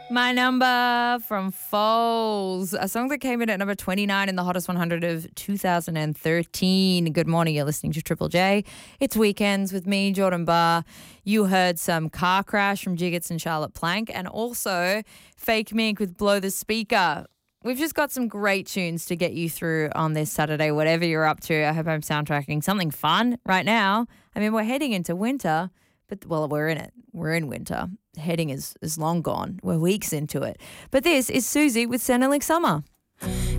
My Number from Foles, a song that came in at number 29 in the hottest 100 of 2013. Good morning, you're listening to Triple J. It's Weekends with me, Jordan Barr. You heard some Car Crash from Jiggets and Charlotte Plank, and also Fake Mink with Blow the Speaker. We've just got some great tunes to get you through on this Saturday, whatever you're up to. I hope I'm soundtracking something fun right now. I mean, we're heading into winter, but, well, we're in it. We're in winter. Heading is long gone. We're weeks into it. But this is Susie with Centrelink Summer.